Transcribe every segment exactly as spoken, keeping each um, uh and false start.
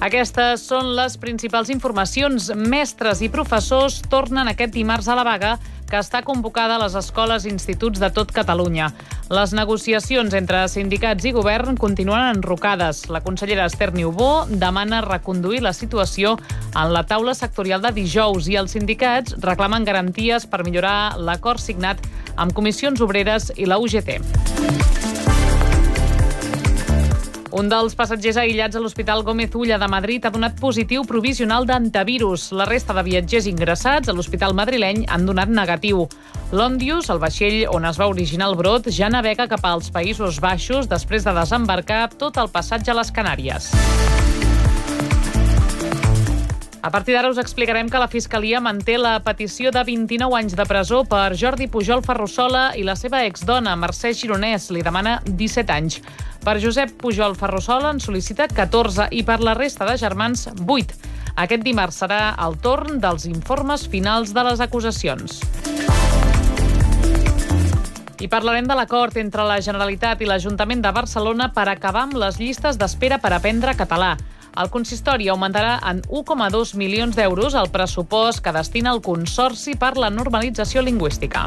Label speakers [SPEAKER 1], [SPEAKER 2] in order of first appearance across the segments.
[SPEAKER 1] Aquestes són les principals informacions. Mestres i professors tornen aquest dimarts a la vaga que està convocada a les escoles i instituts de tot Catalunya. Les negociacions entre sindicats i govern continuen enrocades. La consellera Esther Niubó demana reconduir la situació en la taula sectorial de dijous i els sindicats reclamen garanties per millorar l'acord signat amb Comissions Obreres i la U G T. Un dels passatgers aïllats a l'Hospital Gómez Ulla de Madrid ha donat positiu provisional d'antivirus. La resta de viatgers ingressats a l'hospital madrileny han donat negatiu. L'Òndius, el vaixell on es va originar el brot, ja navega cap als Països Baixos després de desembarcar tot el passatge a les Canàries. A partir d'ara us explicarem que la Fiscalia manté la petició de vint-i-nou anys de presó per Jordi Pujol Ferrusola i la seva exdona, Mercè Gironès. Li demana disset anys. Per Josep Pujol Ferrusola en sol·licita catorze i per la resta de germans, vuit. Aquest dimarts serà el torn dels informes finals de les acusacions. I parlarem de l'acord entre la Generalitat i l'Ajuntament de Barcelona per acabar amb les llistes d'espera per aprendre català. El consistori augmentarà en un coma dos milions d'euros el pressupost que destina el Consorci per la Normalització Lingüística.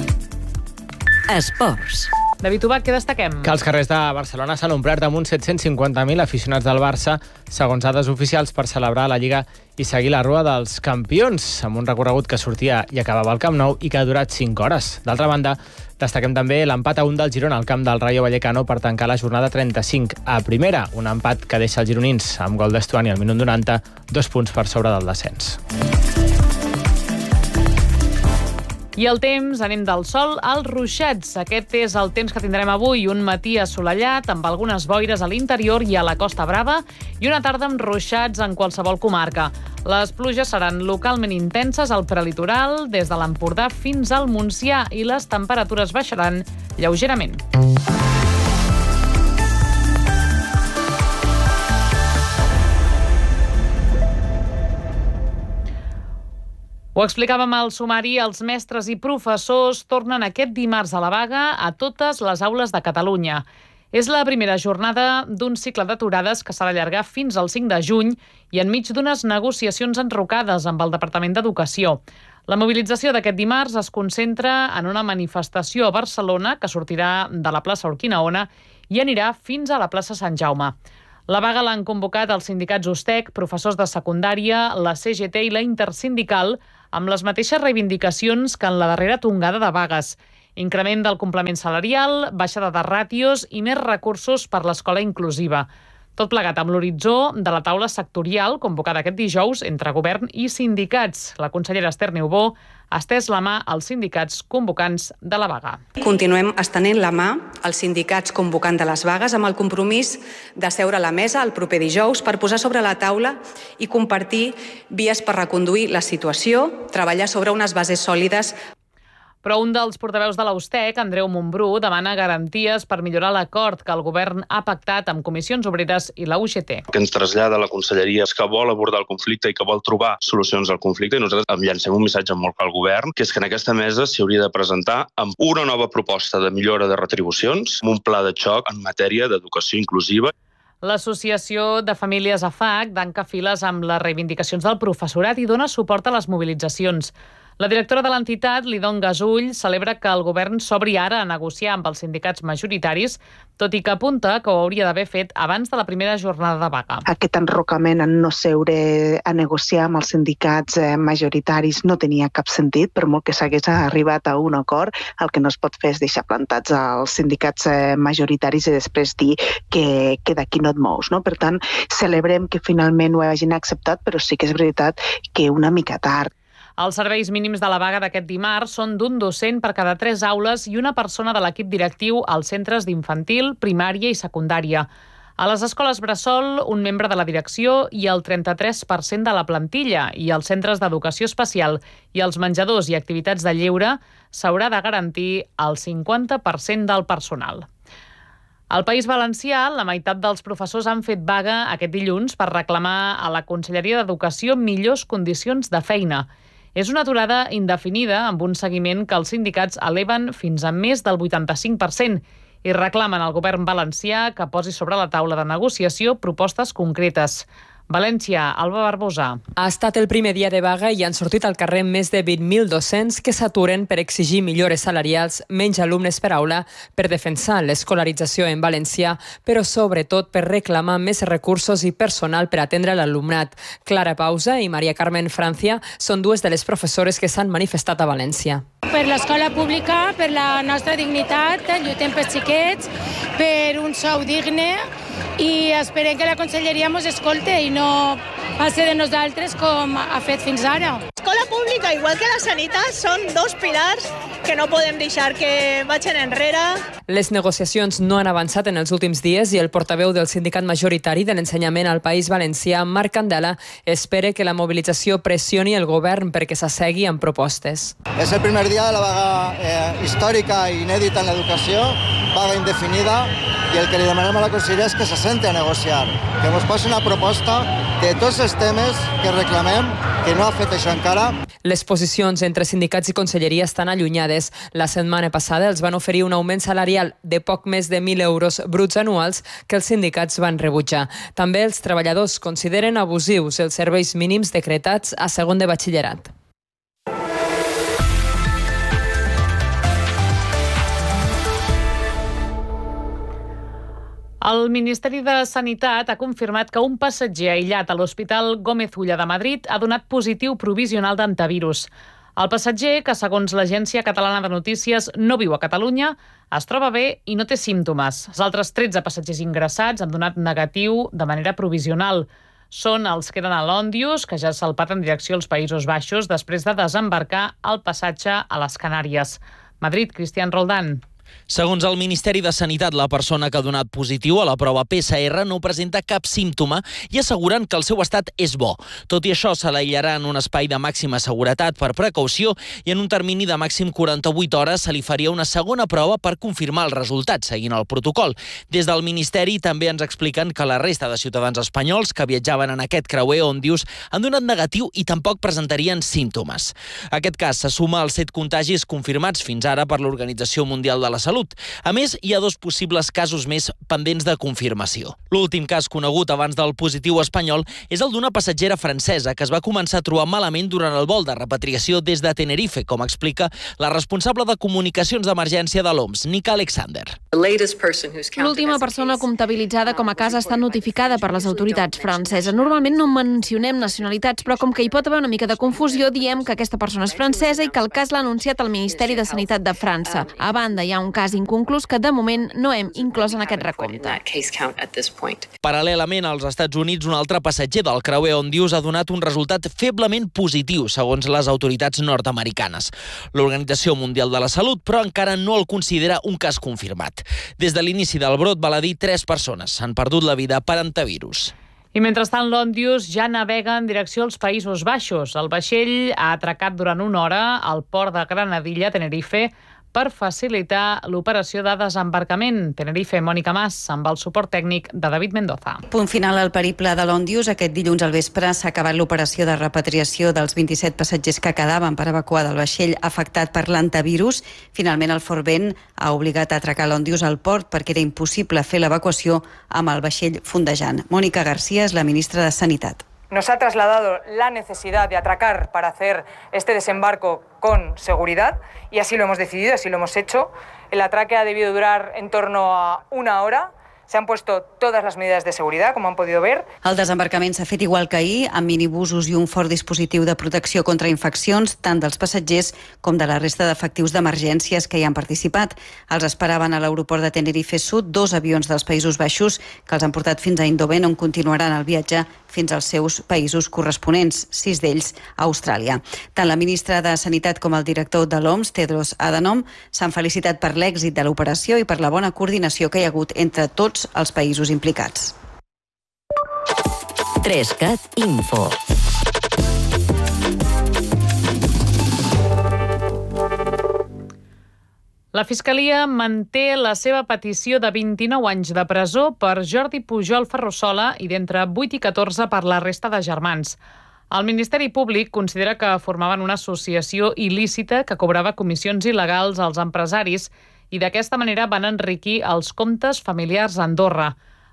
[SPEAKER 2] Esports.
[SPEAKER 1] David Ubach, què destaquem?
[SPEAKER 3] Que els carrers de Barcelona s'han omplert amb uns set-cents cinquanta mil aficionats del Barça, segons dades oficials, per celebrar la Lliga i seguir la rua dels campions, amb un recorregut que sortia i acabava al Camp Nou i que ha durat cinc hores. D'altra banda, destaquem també l'empat a un del Girona al camp del Rayo Vallecano per tancar la jornada trenta-cinc a primera, un empat que deixa els gironins amb gol d'Estuani al minut noranta, dos punts per sobre del descens.
[SPEAKER 1] I el temps, anem del sol als ruixats. Aquest és el temps que tindrem avui, un matí assolellat amb algunes boires a l'interior i a la Costa Brava i una tarda amb ruixats en qualsevol comarca. Les pluges seran localment intenses al prelitoral, des de l'Empordà fins al Montsià, i les temperatures baixaran lleugerament. Ho explicàvem al sumari, els mestres i professors tornen aquest dimarts a la vaga a totes les aules de Catalunya. És la primera jornada d'un cicle d'aturades que s'ha d'allargar fins al cinc de juny i enmig d'unes negociacions enrocades amb el Departament d'Educació. La mobilització d'aquest dimarts es concentra en una manifestació a Barcelona que sortirà de la plaça Urquinaona i anirà fins a la plaça Sant Jaume. La vaga l'han convocat els sindicats USTEC, professors de secundària, la C G T i la Intersindical, amb les mateixes reivindicacions que en la darrera tongada de vagues. Increment del complement salarial, baixada de ràtios i més recursos per l'escola inclusiva. Tot plegat amb l'horitzó de la taula sectorial convocada aquest dijous entre govern i sindicats. La consellera Esther Niubó ha estès la mà als sindicats convocants de la vaga.
[SPEAKER 4] Continuem estenent la mà als sindicats convocants de les vagues amb el compromís de seure a la mesa el proper dijous per posar sobre la taula i compartir vies per reconduir la situació, treballar sobre unes bases sòlides.
[SPEAKER 1] Però un dels portaveus de la USTEC, Andreu Montbrú, demana garanties per millorar l'acord que el govern ha pactat amb Comissions Obreres i la U G T.
[SPEAKER 5] El que ens trasllada la conselleria és que vol abordar el conflicte i que vol trobar solucions al conflicte, i nosaltres llancem un missatge molt clar al govern, que és que en aquesta mesa s'hi hauria de presentar amb una nova proposta de millora de retribucions, amb un pla de xoc en matèria d'educació inclusiva.
[SPEAKER 1] L'Associació de Famílies A F A C tanca files amb les reivindicacions del professorat i dona suport a les mobilitzacions. La directora de l'entitat, Lidon Gasull, celebra que el govern s'obri ara a negociar amb els sindicats majoritaris, tot i que apunta que ho hauria d'haver fet abans de la primera jornada de vaga.
[SPEAKER 6] Aquest enrocament en no seure a negociar amb els sindicats majoritaris no tenia cap sentit, per molt que s'hagués arribat a un acord. El que no es pot fer és deixar plantats als sindicats majoritaris i després dir que, que d'aquí no et mous, no? Per tant, celebrem que finalment ho hagin acceptat, però sí que és veritat que una mica tard.
[SPEAKER 1] Els serveis mínims de la vaga d'aquest dimarts són d'un docent per cada tres aules i una persona de l'equip directiu als centres d'infantil, primària i secundària. A les escoles bressol, un membre de la direcció i el trenta-tres per cent de la plantilla, i als centres d'educació especial i als menjadors i activitats de lleure s'haurà de garantir el cinquanta per cent del personal. Al País Valencià, la meitat dels professors han fet vaga aquest dilluns per reclamar a la Conselleria d'Educació millors condicions de feina. És una aturada indefinida amb un seguiment que els sindicats eleven fins a més del vuitanta-cinc per cent i reclamen al govern valencià que posi sobre la taula de negociació propostes concretes. València, Alba Barbosa.
[SPEAKER 2] Ha estat el primer dia de vaga i han sortit al carrer més de vint mil dos-cents que s'aturen per exigir millores salarials, menys alumnes per aula, per defensar l'escolarització en valencià, però sobretot per reclamar més recursos i personal per atendre l'alumnat. Clara Pausa i Maria Carmen Francia són dues de les professores que s'han manifestat a València.
[SPEAKER 7] Per l'escola pública, per la nostra dignitat, lluitem pels xiquets, per un sou digne i esperem que la conselleria ens escolte i no passi de nosaltres com ha fet fins ara.
[SPEAKER 8] L'escola pública, igual que la sanitat, són dos pilars que no podem deixar que vagin enrere.
[SPEAKER 2] Les negociacions no han avançat en els últims dies i el portaveu del sindicat majoritari de l'ensenyament al País Valencià, Marc Candela, espera que la mobilització pressioni el govern perquè s'assegui amb propostes.
[SPEAKER 9] És el primer dia de la vaga eh, històrica i inèdita en l'educació, vaga indefinida, i el que li demanem a la conselleria és que se senti a negociar, que ens posi una proposta de tots els temes que reclamem, que no ha fet això encara.
[SPEAKER 2] Les posicions entre sindicats i conselleria estan allunyades. La setmana passada els van oferir un augment salarial de poc més de mil euros bruts anuals que els sindicats van rebutjar. També els treballadors consideren abusius els serveis mínims decretats a segon de batxillerat.
[SPEAKER 1] El Ministeri de Sanitat ha confirmat que un passatger aïllat a l'Hospital Gómez Ulla de Madrid ha donat positiu provisional d'antivirus. El passatger, que segons l'Agència Catalana de Notícies no viu a Catalunya, es troba bé i no té símptomes. Els altres tretze passatgers ingressats han donat negatiu de manera provisional. Són els que eren a l'Òndius, que ja ha salpat en direcció als Països Baixos després de desembarcar al passatge a les Canàries. Madrid, Cristian Roldán.
[SPEAKER 10] Segons el Ministeri de Sanitat, la persona que ha donat positiu a la prova P C R no presenta cap símptoma i asseguren que el seu estat és bo. Tot i això, se l'aïllarà en un espai de màxima seguretat per precaució i en un termini de màxim quaranta-vuit hores se li faria una segona prova per confirmar el resultat, seguint el protocol. Des del Ministeri també ens expliquen que la resta de ciutadans espanyols que viatjaven en aquest creuer Òndius han donat negatiu i tampoc presentarien símptomes. Aquest cas se suma als set contagis confirmats fins ara per l'Organització Mundial de la Salut. A més, hi ha dos possibles casos més pendents de confirmació. L'últim cas conegut abans del positiu espanyol és el d'una passatgera francesa que es va començar a trobar malament durant el vol de repatriació des de Tenerife, com explica la responsable de comunicacions d'emergència de l'O M S, Nika Alexander.
[SPEAKER 11] L'última persona comptabilitzada com a cas ha estat notificada per les autoritats franceses. Normalment no mencionem nacionalitats, però com que hi pot haver una mica de confusió, diem que aquesta persona és francesa i que el cas l'ha anunciat el Ministeri de Sanitat de França. A banda, hi ha un cas inconclús que de moment no hem inclòs en aquest recompte.
[SPEAKER 10] Paral·lelament, als Estats Units, un altre passatger del creuer Òndius ha donat un resultat feblement positiu, segons les autoritats nord-americanes. L'Organització Mundial de la Salut, però, encara no el considera un cas confirmat. Des de l'inici del brot, val a dir, tres persones han perdut la vida per antivirus.
[SPEAKER 1] I mentrestant, l'Òndius ja navega en direcció als Països Baixos. El vaixell ha atracat durant una hora al port de Granadilla, Tenerife, per facilitar l'operació de desembarcament. Tenerife, Mònica Mas, amb el suport tècnic de David Mendoza.
[SPEAKER 12] Punt final al periple de l'Òndius. Aquest dilluns al vespre s'ha acabat l'operació de repatriació dels vint-i-set passatgers que quedaven per evacuar del vaixell afectat per l'antivirus. Finalment, el fort vent ha obligat a atracar l'Òndius al port perquè era impossible fer l'evacuació amb el vaixell fondejant. Mònica García és la ministra de Sanitat.
[SPEAKER 13] Nos ha trasladado la necesidad de atracar para hacer este desembarco con seguridad y así lo hemos decidido, así lo hemos hecho. El atraque ha debido durar en torno a una hora. Se han puesto todas las medidas de seguridad, com han podido ver.
[SPEAKER 12] El desembarcament s'ha fet igual que ahir, amb minibusos i un fort dispositiu de protecció contra infeccions, tant dels passatgers com de la resta d'efectius d'emergències que hi han participat. Els esperaven a l'aeroport de Tenerife Sud dos avions dels Països Baixos que els han portat fins a Eindhoven, on continuaran el viatge fins als seus països corresponents, sis d'ells a Austràlia. Tant la ministra de Sanitat com el director de l'O M S, Tedros Adhanom, s'han felicitat per l'èxit de l'operació i per la bona coordinació que hi ha hagut entre tots els països implicats.
[SPEAKER 14] Trescat Info.
[SPEAKER 1] La Fiscalia manté la seva petició de vint-i-nou anys de presó per Jordi Pujol Ferrusola i d'entre vuit i catorze per la resta de germans. El Ministeri Públic considera que formaven una associació il·lícita que cobrava comissions il·legals als empresaris i d'aquesta manera van enriquir els comptes familiars a Andorra.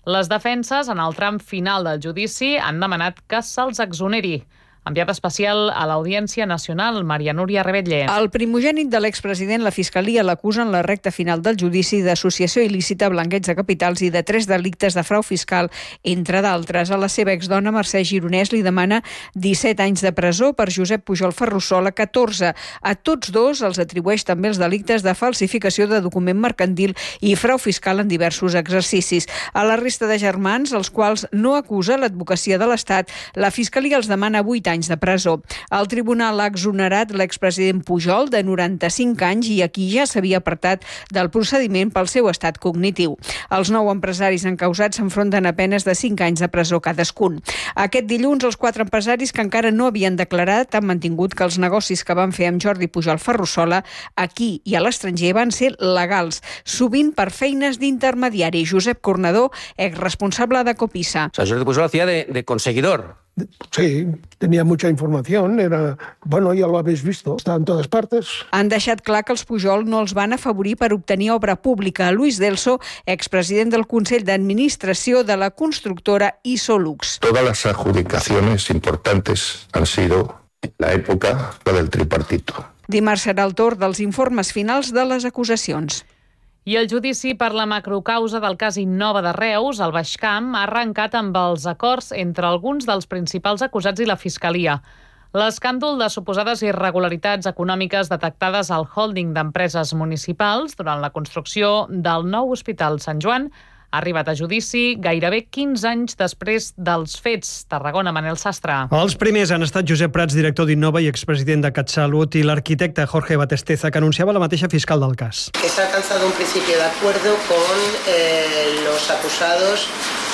[SPEAKER 1] Les defenses, en el tram final del judici, han demanat que se'ls exoneri. Enviat especial a l'Audiència Nacional, Maria Núria Rebetller.
[SPEAKER 14] El primogènit de l'expresident, la Fiscalia l'acusa en la recta final del judici d'associació il·lícita, blanqueig de capitals i de tres delictes de frau fiscal, entre d'altres. A la seva exdona, Mercè Gironès, li demana disset anys de presó, per Josep Pujol Ferrusola, catorze. A tots dos els atribueix també els delictes de falsificació de document mercantil i frau fiscal en diversos exercicis. A la resta de germans, els quals no acusa l'advocacia de l'Estat, la Fiscalia els demana vuit anys anys de presó. El tribunal ha exonerat l'expresident Pujol, de noranta-cinc anys, i aquí ja s'havia apartat del procediment pel seu estat cognitiu. Els nou empresaris encausats s'enfronten a penes de cinc anys de presó cadascun. Aquest dilluns, els quatre empresaris que encara no havien declarat han mantingut que els negocis que van fer amb Jordi Pujol Ferrusola aquí i a l'estranger van ser legals, sovint per feines d'intermediari. Josep Cornador, exresponsable de Copisa.
[SPEAKER 15] O sea, Jordi Pujol hacía de, de conseguidor.
[SPEAKER 16] Sí, tenía mucha información, era, bueno, ya lo habéis visto, está en todas partes.
[SPEAKER 14] Han deixat clar que els Pujol no els van afavorir per obtenir obra pública. Luis Delso, expresident del Consell d'Administració de la constructora Isolux.
[SPEAKER 17] Todas las adjudicaciones importantes han sido en la época del tripartito.
[SPEAKER 14] Dimarts serà el torn dels informes finals de les acusacions.
[SPEAKER 1] I el judici per la macrocausa del cas Innova de Reus, al Baix Camp, ha arrencat amb els acords entre alguns dels principals acusats i la Fiscalia. L'escàndol de suposades irregularitats econòmiques detectades al holding d'empreses municipals durant la construcció del nou Hospital Sant Joan ha arribat a judici gairebé quinze anys després dels fets. Tarragona, Manel Sastre.
[SPEAKER 18] Els primers han estat Josep Prats, director d'Innova i expresident de CatSalut, i l'arquitecte Jorge Batesteza, que anunciava la mateixa fiscal del cas.
[SPEAKER 19] Que s'ha alcanzado un principio de acuerdo con eh, los acusados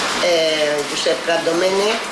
[SPEAKER 19] eh, Josep Prat Domènech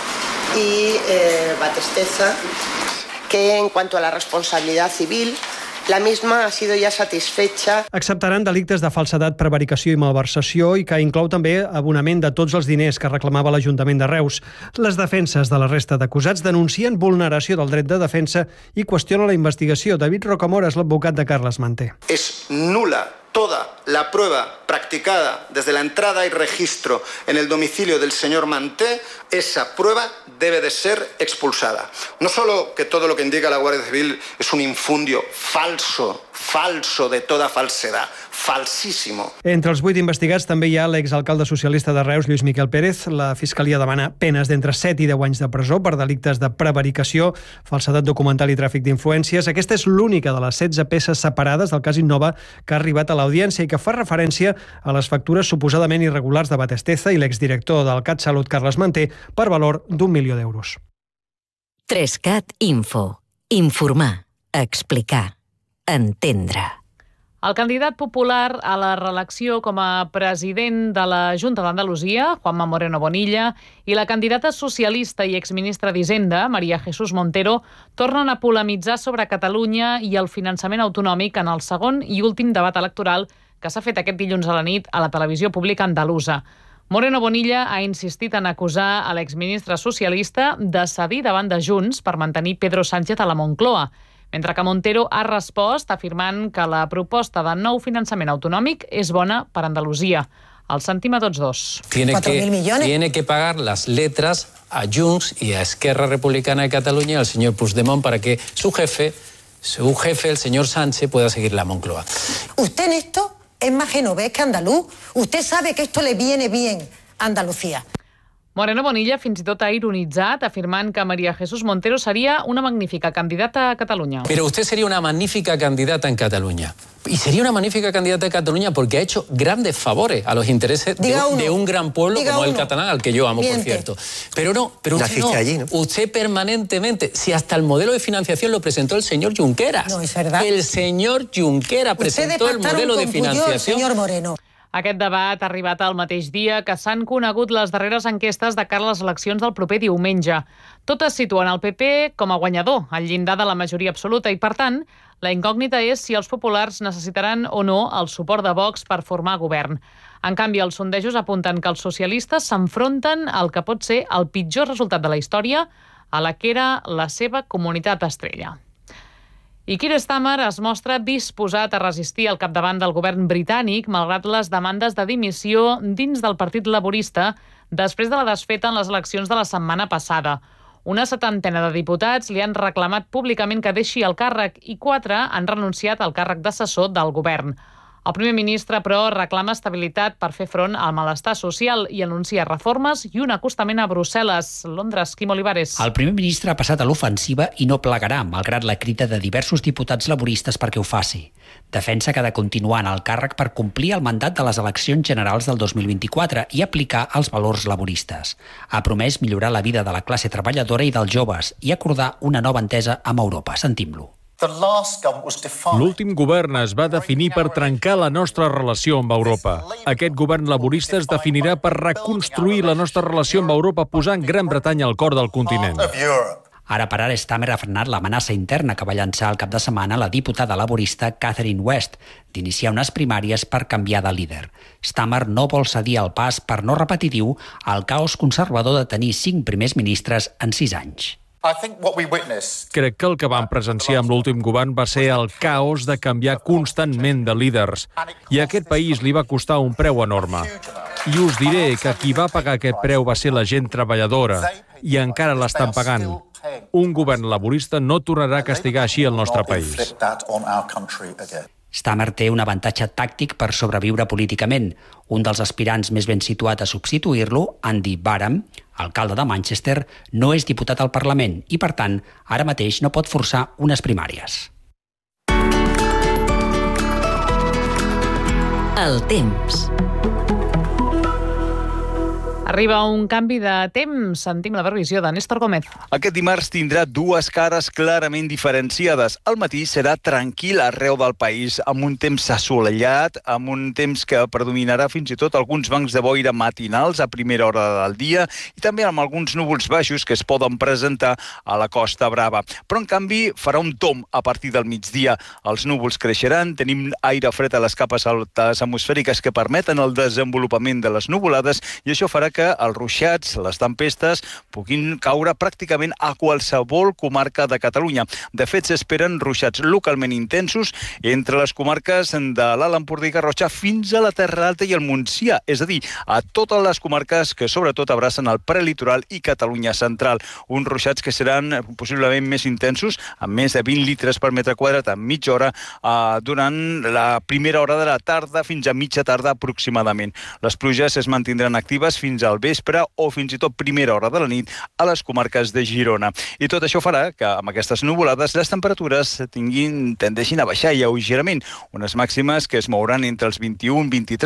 [SPEAKER 19] y eh, Batesteza, que en cuanto a la responsabilidad civil, la misma ha sido ya satisfecha.
[SPEAKER 18] Acceptaran delictes de falsedat, prevaricació i malversació, i que inclou també abonament de tots els diners que reclamava l'Ajuntament de Reus. Les defenses de la resta d'acusats denuncien vulneració del dret de defensa i qüestionen la investigació. David Rocamora és l'advocat de Carles Manté.
[SPEAKER 20] Es nula toda la prueba practicada desde la entrada y registro en el domicilio del señor Manté. Esa prueba debe de ser expulsada. No solo que todo lo que indica la Guardia Civil es un infundio falso, falso de toda falsedad, falsísimo.
[SPEAKER 18] Entre els vuit investigats també hi ha l'exalcalde socialista de Reus, Lluís Miquel Pérez. La Fiscalia demana penes d'entre set i deu anys de presó per delictes de prevaricació, falsedat documental i tràfic d'influències. Aquesta és l'única de les setze peces separades del cas Innova que ha arribat a l'audiència i que fa referència a les factures suposadament irregulars de Batesteza i l'exdirector del CatSalut, Carles Manté, per valor d'un milió d'euros.
[SPEAKER 21] Trescat Info. Informar, explicar, entendre.
[SPEAKER 1] El candidat popular a la reelecció com a president de la Junta d'Andalusia, Juanma Moreno Bonilla, i la candidata socialista i exministra d'Hisenda, María Jesús Montero, tornen a polemitzar sobre Catalunya i el finançament autonòmic en el segon i últim debat electoral que s'ha fet aquest dilluns a la nit a la televisió pública andalusa. Moreno Bonilla ha insistit en acusar a l'exministre socialista de cedir davant de Junts per mantenir Pedro Sánchez a la Moncloa, mentre que Montero ha respost afirmant que la proposta de nou finançament autonòmic és bona per Andalusia. El sentim a tots dos.
[SPEAKER 22] Tiene que, tiene que pagar las letras a Junts y a Esquerra Republicana de Cataluña y al señor Puigdemont para que su jefe, su jefe, el señor Sánchez, pueda seguir la Moncloa.
[SPEAKER 23] Usted en esto es más genovés que andaluz. Usted sabe que esto le viene bien a Andalucía.
[SPEAKER 1] Moreno Bonilla fins i tot ha ironitzat, afirmant que María Jesús Montero seria una magnífica candidata a Cataluña.
[SPEAKER 22] Pero usted sería una magnífica candidata en Cataluña. Y sería una magnífica candidata en Cataluña porque ha hecho grandes favores a los intereses de, de un gran pueblo Diga como uno. El catalán, al que yo amo, Miente. Por cierto. Pero no, pero usted, no. Allí, ¿no? Usted permanentemente, si hasta el modelo de financiación lo presentó el señor Junqueras.
[SPEAKER 23] No, es verdad.
[SPEAKER 22] El señor Junqueras presentó el modelo de financiación.
[SPEAKER 23] Señor Moreno.
[SPEAKER 1] Aquest debat ha arribat al mateix dia que s'han conegut les darreres enquestes de cara a les eleccions del proper diumenge. Totes situen el P P com a guanyador, al llindar de la majoria absoluta, i, per tant, la incògnita és si els populars necessitaran o no el suport de Vox per formar govern. En canvi, els sondejos apunten que els socialistes s'enfronten al que pot ser el pitjor resultat de la història, a la que era la seva comunitat estrella. I Keir Starmer es mostra disposat a resistir al capdavant del govern britànic malgrat les demandes de dimissió dins del Partit Laborista després de la desfeta en les eleccions de la setmana passada. Una setantena de diputats li han reclamat públicament que deixi el càrrec i quatre han renunciat al càrrec d'assessor del govern. El primer ministre, però, reclama estabilitat per fer front al malestar social i anuncia reformes i un acostament a Brussel·les. Londres, Quim Olivares.
[SPEAKER 3] El primer ministre ha passat a l'ofensiva i no plegarà, malgrat la crida de diversos diputats laboristes perquè ho faci. Defensa que ha de continuar en el càrrec per complir el mandat de les eleccions generals del dos mil vint-i-quatre i aplicar els valors laboristes. Ha promès millorar la vida de la classe treballadora i dels joves i acordar una nova entesa amb Europa. Sentim-lo.
[SPEAKER 4] L'últim govern es va definir per trencar la nostra relació amb Europa. Aquest govern laborista es definirà per reconstruir la nostra relació amb Europa posant Gran Bretanya al cor del continent.
[SPEAKER 3] Ara per ara Starmer ha frenat l'amenaça interna que va llançar el cap de setmana la diputada laborista Catherine West d'iniciar unes primàries per canviar de líder. Starmer no vol cedir el pas per no repetir, diu, el caos conservador de tenir cinc primers ministres en sis anys.
[SPEAKER 4] Crec que el que vam presenciar amb l'últim govern va ser el caos de canviar constantment de líders. I a aquest país li va costar un preu enorme. I us diré que qui va pagar aquest preu va ser la gent treballadora i encara l'estan pagant. Un govern laborista no tornarà a castigar així el nostre país.
[SPEAKER 3] Starmer té un avantatge tàctic per sobreviure políticament. Un dels aspirants més ben situat a substituir-lo, Andy Barham, alcalde de Manchester, no és diputat al Parlament i, per tant, ara mateix no pot forçar unes primàries.
[SPEAKER 21] El temps.
[SPEAKER 1] Arriba un canvi de temps. Sentim la previsió de Néstor Gómez.
[SPEAKER 5] Aquest dimarts tindrà dues cares clarament diferenciades. Al matí serà tranquil arreu del país, amb un temps assolellat, amb un temps que predominarà fins i tot alguns bancs de boira matinals a primera hora del dia i també amb alguns núvols baixos que es poden presentar a la Costa Brava. Però, en canvi, farà un tomb a partir del migdia. Els núvols creixeran, tenim aire fred a les capes altes atmosfèriques que permeten el desenvolupament de les nuvolades i això farà que que els ruixats, les tempestes, puguin caure pràcticament a qualsevol comarca de Catalunya. De fet, s'esperen ruixats localment intensos entre les comarques de l'Alt Empordà i Garrotxa fins a la Terra Alta i el Montsià, és a dir, a totes les comarques que sobretot abracen el prelitoral i Catalunya central. Uns ruixats que seran possiblement més intensos, amb més de vint litres per metre quadrat en mitja hora eh, durant la primera hora de la tarda fins a mitja tarda aproximadament. Les pluges es mantindran actives fins al vespre o fins i tot primera hora de la nit a les comarques de Girona. I tot això farà que amb aquestes nuvolades les temperatures tinguin, tendeixin a baixar lleugerament, unes màximes que es mouran entre els vint-i-un i vint-i-tres